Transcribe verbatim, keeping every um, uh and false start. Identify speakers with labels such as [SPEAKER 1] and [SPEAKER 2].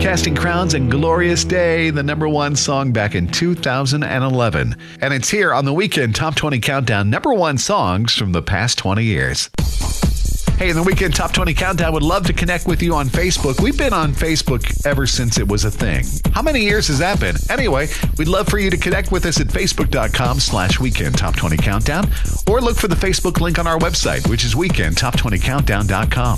[SPEAKER 1] Casting Crowns and Glorious Day, the number one song back in two thousand eleven. And it's here on the Weekend Top twenty Countdown, number one songs from the past twenty years. Hey, in the Weekend Top twenty Countdown, would love to connect with you on Facebook. We've been on Facebook ever since it was a thing. How many years has that been? Anyway, we'd love for you to connect with us at facebook.com slash Weekend Top twenty Countdown, or look for the Facebook link on our website, which is weekend top twenty countdown dot com.